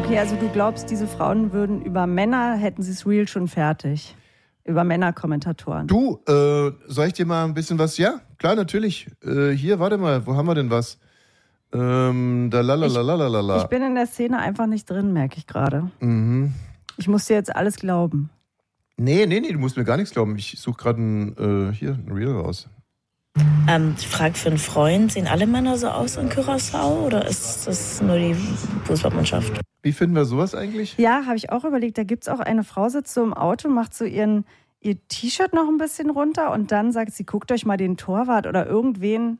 Okay, also du glaubst, diese Frauen würden über Männer, hätten sie es real schon fertig. Über Männerkommentatoren. Du, soll ich dir mal ein bisschen was? Ja, klar, natürlich. Hier, warte mal, wo haben wir denn was? Ich bin in der Szene einfach nicht drin, merke ich gerade. Mhm. Ich muss dir jetzt alles glauben. Nee, du musst mir gar nichts glauben. Ich suche gerade ein Reel raus. Die Frage für einen Freund, sehen alle Männer so aus in Curaçao oder ist das nur die Fußballmannschaft? Wie finden wir sowas eigentlich? Ja, habe ich auch überlegt. Da gibt es auch eine Frau, sitzt so im Auto, macht so ihr T-Shirt noch ein bisschen runter und dann sagt sie, guckt euch mal den Torwart oder irgendwen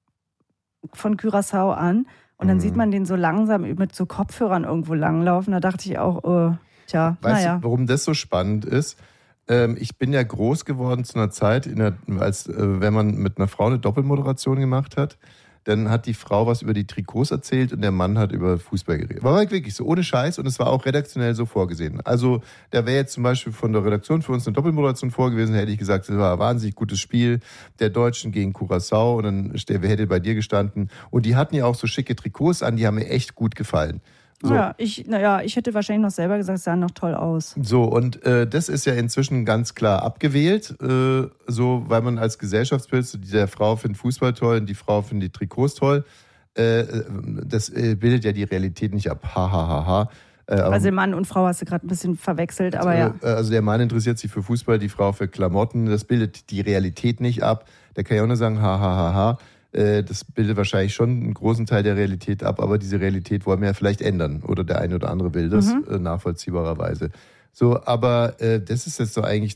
von Curaçao an. Und dann sieht man den so langsam mit so Kopfhörern irgendwo langlaufen. Da dachte ich auch, Weißt du, warum das so spannend ist? Ich bin ja groß geworden zu einer Zeit, wenn man mit einer Frau eine Doppelmoderation gemacht hat, dann hat die Frau was über die Trikots erzählt und der Mann hat über Fußball geredet. War wirklich so, ohne Scheiß, und es war auch redaktionell so vorgesehen. Also da wäre jetzt zum Beispiel von der Redaktion für uns eine Doppelmoderation vorgewesen, hätte ich gesagt, das war ein wahnsinnig gutes Spiel der Deutschen gegen Curaçao und dann hätte bei dir gestanden. Und die hatten ja auch so schicke Trikots an, die haben mir echt gut gefallen. So. Ja, ich hätte wahrscheinlich noch selber gesagt, es sah noch toll aus. So, und das ist ja inzwischen ganz klar abgewählt, weil man als Gesellschaftsbild, der Frau findet Fußball toll und die Frau findet die Trikots toll. Das bildet ja die Realität nicht ab. Also Mann und Frau hast du gerade ein bisschen verwechselt, aber ja. Also der Mann interessiert sich für Fußball, die Frau für Klamotten. Das bildet die Realität nicht ab. Der kann ja auch nur sagen, das bildet wahrscheinlich schon einen großen Teil der Realität ab, aber diese Realität wollen wir ja vielleicht ändern. Oder der eine oder andere will das nachvollziehbarerweise. So, aber das ist jetzt so eigentlich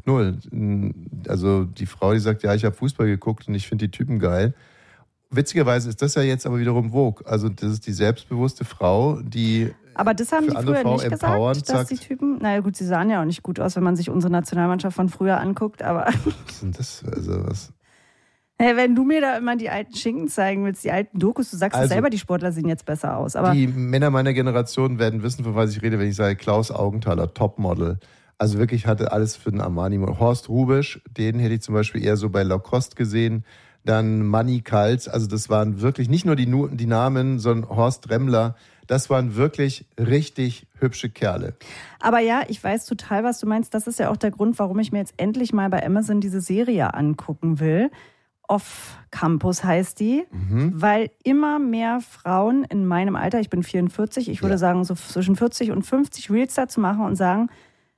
2.0. Also die Frau, die sagt, ja, ich habe Fußball geguckt und ich finde die Typen geil. Witzigerweise ist das ja jetzt aber wiederum Vogue. Also das ist die selbstbewusste Frau, die aber das haben die früher nicht gesagt, dass die Typen, naja gut, sie sahen ja auch nicht gut aus, wenn man sich unsere Nationalmannschaft von früher anguckt, aber was ist denn das? Also was? Hey, wenn du mir da immer die alten Schinken zeigen willst, die alten Dokus, du sagst selber, die Sportler sehen jetzt besser aus. Aber die Männer meiner Generation werden wissen, von was ich rede, wenn ich sage Klaus Augenthaler, Topmodel. Also wirklich hatte alles für den Armani. Horst Rubisch, den hätte ich zum Beispiel eher so bei Lacoste gesehen. Dann Manny Kals, also das waren wirklich nicht nur die Namen, sondern Horst Remmler. Das waren wirklich richtig hübsche Kerle. Aber ja, ich weiß total, was du meinst. Das ist ja auch der Grund, warum ich mir jetzt endlich mal bei Amazon diese Serie angucken will. Off-Campus heißt die, weil immer mehr Frauen in meinem Alter, ich bin 44, ich würde sagen so zwischen 40 und 50 Reels dazu machen und sagen,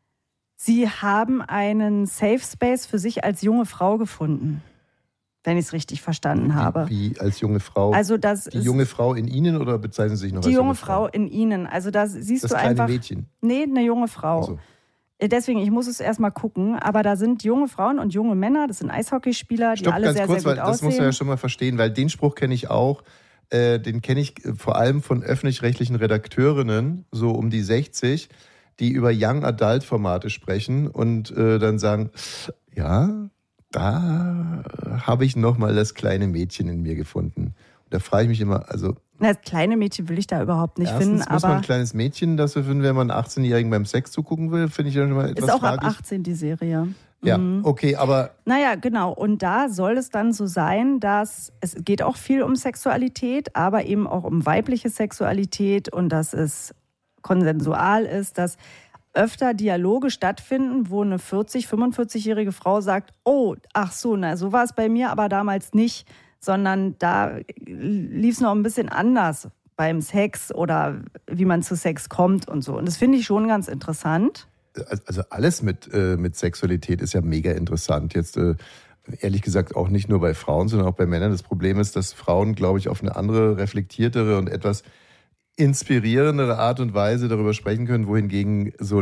sie haben einen Safe Space für sich als junge Frau gefunden. Wenn ich es richtig verstanden habe. Wie als junge Frau? Also junge Frau in Ihnen oder bezeichnen Sie sich noch als junge Frau? Die junge Frau in Ihnen. Also da siehst du einfach... Das kleine Mädchen? Nee, eine junge Frau. So. Deswegen, ich muss es erstmal gucken. Aber da sind junge Frauen und junge Männer, das sind Eishockeyspieler, die alle sehr, sehr gut aussehen. Das muss man ja schon mal verstehen, weil den Spruch kenne ich auch. Den kenne ich vor allem von öffentlich-rechtlichen Redakteurinnen, so um die 60, die über Young Adult Formate sprechen und dann sagen, ja, da habe ich nochmal das kleine Mädchen in mir gefunden. Und da frage ich mich immer, also... Das kleine Mädchen will ich da überhaupt nicht finden. Muss man ein kleines Mädchen dafür finden, wenn man einen 18-Jährigen beim Sex zugucken will, finde ich ja schon mal etwas ist auch fraglich. Ab 18 die Serie. Ja, okay, aber... Naja, genau. Und da soll es dann so sein, dass es geht auch viel um Sexualität, aber eben auch um weibliche Sexualität und dass es konsensual ist, dass öfter Dialoge stattfinden, wo eine 45-jährige Frau sagt, oh, ach so, na, so war es bei mir aber damals nicht, sondern da lief es noch ein bisschen anders beim Sex oder wie man zu Sex kommt und so. Und das finde ich schon ganz interessant. Also alles mit Sexualität ist ja mega interessant. Jetzt ehrlich gesagt auch nicht nur bei Frauen, sondern auch bei Männern. Das Problem ist, dass Frauen, glaube ich, auf eine andere, reflektiertere und etwas inspirierendere Art und Weise darüber sprechen können, wohingegen so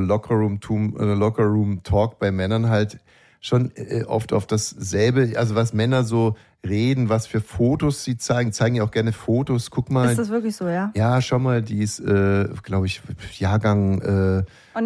Locker-Room-Talk bei Männern halt schon oft auf dasselbe, also was Männer so reden, was für Fotos sie zeigen ja auch gerne Fotos. Guck mal. Ist das wirklich so, ja? Ja, schau mal, die ist, glaube ich, Jahrgang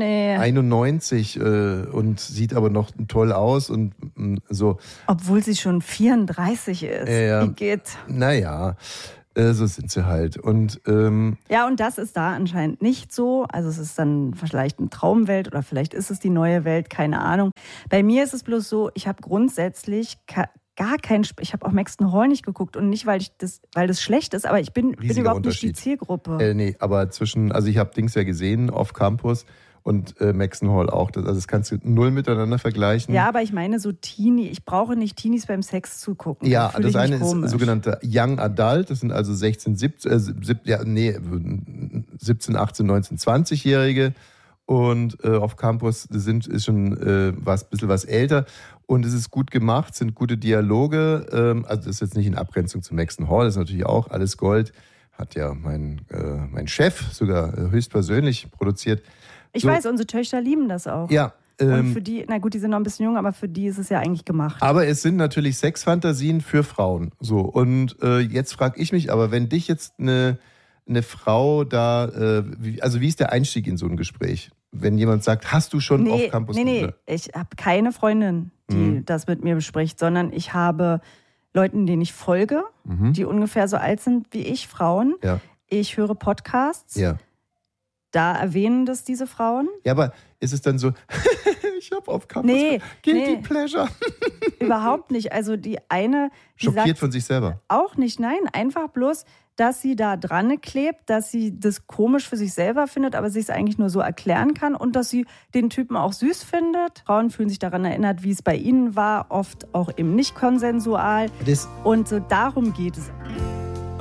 91 und sieht aber noch toll aus und so. Obwohl sie schon 34 ist. Wie geht? Naja. So sind sie halt. Und ja, und das ist da anscheinend nicht so. Also es ist dann vielleicht eine Traumwelt oder vielleicht ist es die neue Welt, keine Ahnung. Bei mir ist es bloß so, ich habe grundsätzlich ich habe auch Maxton Hall nicht geguckt und nicht, weil das schlecht ist, aber ich bin überhaupt nicht die Zielgruppe. Nee, aber also ich habe Dings ja gesehen auf Campus und Maxton Hall auch. Das kannst du null miteinander vergleichen. Ja, aber ich meine so ich brauche nicht Teenies beim Sex zugucken. Ja, das eine ist sogenannte Young Adult, das sind also 17, 18, 19, 20-Jährige. Und auf Campus ist schon ein bisschen was älter. Und es ist gut gemacht, sind gute Dialoge. Also das ist jetzt nicht in Abgrenzung zu Maxton Hall, das ist natürlich auch alles Gold. Hat ja mein Chef sogar höchstpersönlich produziert. Ich weiß, unsere Töchter lieben das auch. Ja. Und für die, na gut, die sind noch ein bisschen jung, aber für die ist es ja eigentlich gemacht. Aber es sind natürlich Sexfantasien für Frauen. So. Und jetzt frage ich mich aber, wenn dich jetzt eine Frau da, wie ist der Einstieg in so ein Gespräch? Wenn jemand sagt, hast du schon auf Campus? Nee, ich habe keine Freundin, die das mit mir bespricht, sondern ich habe Leuten, denen ich folge, die ungefähr so alt sind wie ich, Frauen. Ja. Ich höre Podcasts. Ja. Da erwähnen das diese Frauen. Ja, aber ist es dann so, ich habe auf Campus Guilty Pleasure? Überhaupt nicht. Also die eine... Schockiert von sich selber? Auch nicht, nein. Einfach bloß, dass sie da dran klebt, dass sie das komisch für sich selber findet, aber sich es eigentlich nur so erklären kann und dass sie den Typen auch süß findet. Frauen fühlen sich daran erinnert, wie es bei ihnen war, oft auch eben nicht konsensual. Und so darum geht es.